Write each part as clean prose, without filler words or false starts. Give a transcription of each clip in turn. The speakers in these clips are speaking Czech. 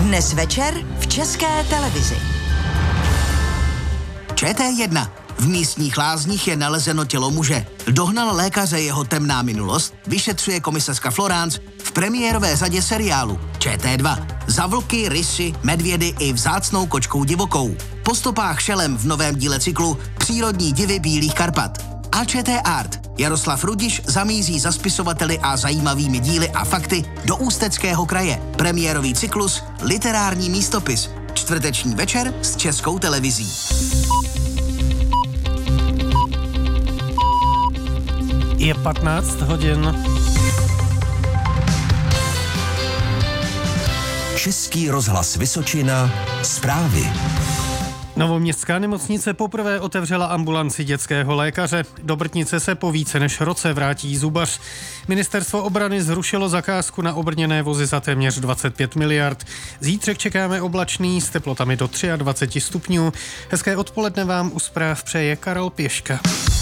Dnes večer v České televizi. ČT1. V místních lázních je nalezeno tělo muže. Dohnal lékaře jeho temná minulost, vyšetřuje komisařka Florence v premiérové řadě seriálu. ČT2. Za vlky, rysy, medvědy i vzácnou kočkou divokou. Po stopách Šelem v novém díle cyklu Přírodní divy Bílých Karpat. A ČT Art. Jaroslav Rudiš zamíří za spisovateli a zajímavými díly a fakty do Ústeckého kraje. Premiérový cyklus Literární místopis. Čtvrteční večer s Českou televizí. Je 15 hodin. Český rozhlas Vysočina. Zprávy. Novoměstská nemocnice poprvé otevřela ambulanci dětského lékaře. Do Brtnice se po více než roce vrátí zubař. Ministerstvo obrany zrušilo zakázku na obrněné vozy za téměř 25 miliard. Zítřek čekáme oblačný s teplotami do 23 stupňů. Hezké odpoledne vám u zpráv přeje Karel Pěška.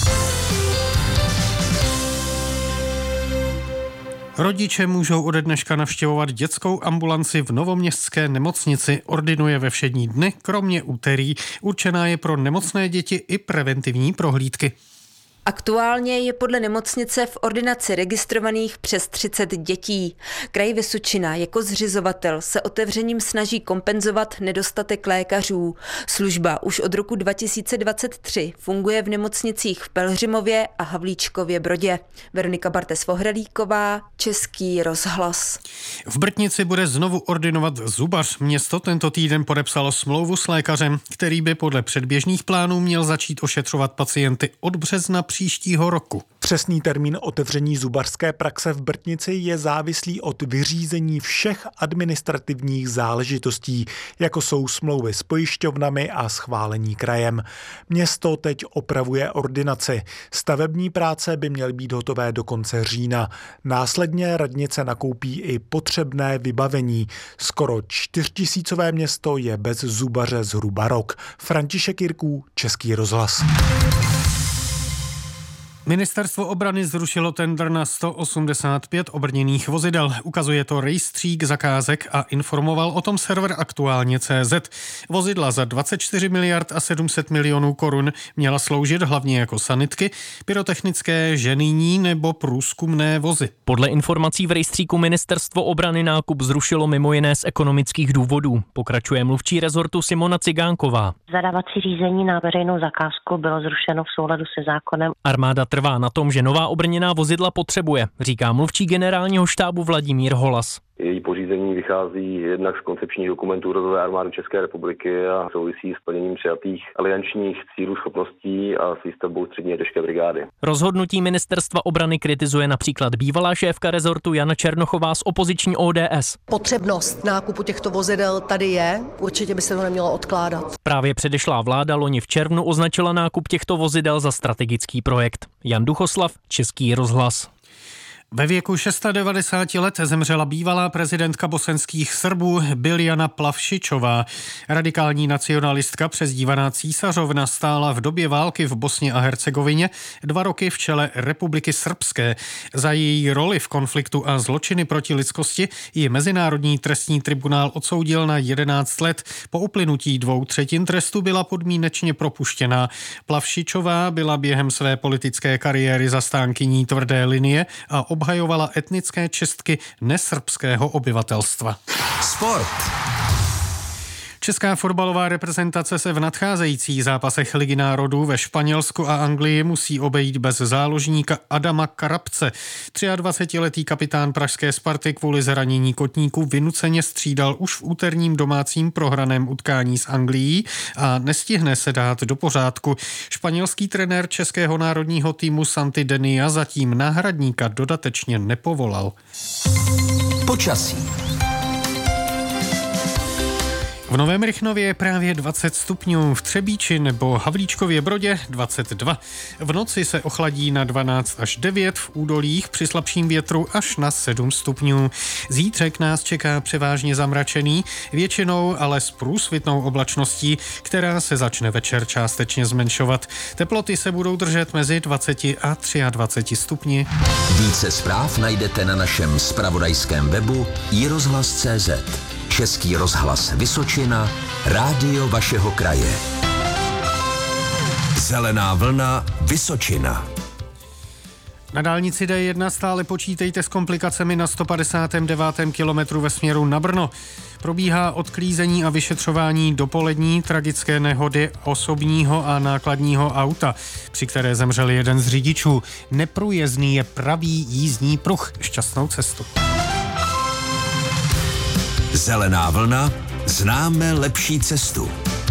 Rodiče můžou ode dneška navštěvovat dětskou ambulanci v Novoměstské nemocnici. Ordinuje ve všední dny, kromě úterý. Určená je pro nemocné děti i preventivní prohlídky. Aktuálně je podle nemocnice v ordinaci registrovaných přes 30 dětí. Kraj Vysočina jako zřizovatel se otevřením snaží kompenzovat nedostatek lékařů. Služba už od roku 2023 funguje v nemocnicích v Pelhřimově a Havlíčkově Brodě. Veronika Bartes-Vohrelíková, Český rozhlas. V Brtnici bude znovu ordinovat zubař. Město tento týden podepsalo smlouvu s lékařem, který by podle předběžných plánů měl začít ošetřovat pacienty od března příštího roku. Přesný termín otevření zubařské praxe v Brtnici je závislý od vyřízení všech administrativních záležitostí, jako jsou smlouvy s pojišťovnami a schválení krajem. Město teď opravuje ordinaci. Stavební práce by měly být hotové do konce října. Následně radnice nakoupí i potřebné vybavení. Skoro 4000 město je bez zubaře zhruba rok. František Jirků, Český rozhlas. Ministerstvo obrany zrušilo tendr na 185 obrněných vozidel. Ukazuje to rejstřík zakázek a informoval o tom server Aktuálně.cz. Vozidla za 24 miliard a 700 milionů korun měla sloužit hlavně jako sanitky, pyrotechnické, ženijní nebo průzkumné vozy. Podle informací v rejstříku Ministerstvo obrany nákup zrušilo mimo jiné z ekonomických důvodů. Pokračuje mluvčí rezortu Simona Cigánková. Zadávací řízení na veřejnou zakázku bylo zrušeno v souladu se zákonem. Armáda trvá na tom, že nová obrněná vozidla potřebuje, říká mluvčí generálního štábu Vladimír Holas. Její pořízení vychází jednak z koncepčních dokumentů Rodové armády České republiky a souvisí s plněním přijatých aliančních cílů, schopností a s výstavbou střední těžké brigády. Rozhodnutí Ministerstva obrany kritizuje například bývalá šéfka rezortu Jana Černochová z opoziční ODS. Potřebnost nákupu těchto vozidel tady je, určitě by se to nemělo odkládat. Právě předešlá vláda loni v červnu označila nákup těchto vozidel za strategický projekt. Jan Duchoslav, Český rozhlas. Ve věku 96 let zemřela bývalá prezidentka bosenských Srbů Biljana Plavšičová. Radikální nacionalistka přezdívaná Císařovna stála v době války v Bosně a Hercegovině 2 roky v čele Republiky srbské. Za její roli v konfliktu a zločiny proti lidskosti ji Mezinárodní trestní tribunál odsoudil na 11 let. Po uplynutí 2/3 trestu byla podmínečně propuštěná. Plavšičová byla během své politické kariéry zastánkyní tvrdé linie a obhajovala etnické čistky nesrbského obyvatelstva. Sport. Česká fotbalová reprezentace se v nadcházejících zápasech Ligy národů ve Španělsku a Anglii musí obejít bez záložníka Adama Karabce. 23letý kapitán pražské Sparty kvůli zranění kotníku vynuceně střídal už v úterním domácím prohraném utkání s Anglií a nestihne se dát do pořádku. Španělský trenér českého národního týmu Santi Denia zatím náhradníka dodatečně nepovolal. Počasí. V Novém Rychnově je právě 20 stupňů, v Třebíči nebo Havlíčkově Brodě 22. V noci se ochladí na 12 až 9, v údolích při slabším větru až na 7 stupňů. Zítřek nás čeká převážně zamračený, většinou ale s průsvitnou oblačností, která se začne večer částečně zmenšovat. Teploty se budou držet mezi 20 a 23 stupni. Více zpráv najdete na našem zpravodajském webu iRozhlas.cz. Český rozhlas Vysočina, rádio vašeho kraje. Zelená vlna Vysočina. Na dálnici D1 stále počítejte s komplikacemi na 159. kilometru ve směru na Brno. Probíhá odklízení a vyšetřování dopolední tragické nehody osobního a nákladního auta, při které zemřel jeden z řidičů. Neprůjezdný je pravý jízdní pruh. Šťastnou cestu. Zelená vlna, známe lepší cestu.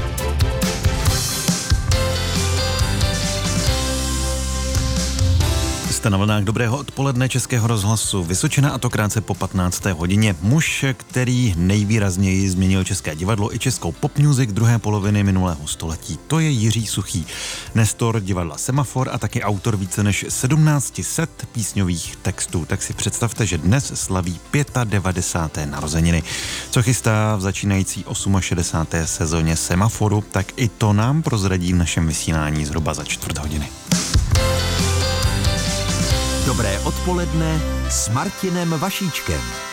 Jste na vlnách dobrého odpoledne Českého rozhlasu Vysočina, a to krátce po 15. hodině. Muž, který nejvýrazněji změnil české divadlo i českou pop music druhé poloviny minulého století. To je Jiří Suchý, nestor divadla Semafor a taky autor více než 1700 písňových textů. Tak si představte, že dnes slaví 95. narozeniny. Co chystá v začínající 68. sezóně Semaforu, tak i to nám prozradí v našem vysílání zhruba za čtvrt hodiny. Dobré odpoledne s Martinem Vašíčkem.